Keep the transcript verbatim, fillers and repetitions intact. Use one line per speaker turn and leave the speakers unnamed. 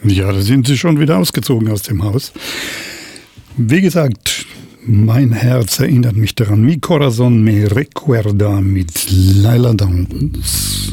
Ja, da sind sie schon wieder ausgezogen aus dem Haus. Wie gesagt, mein Herz erinnert mich daran. Mi corazón me recuerda mit Laila Downs.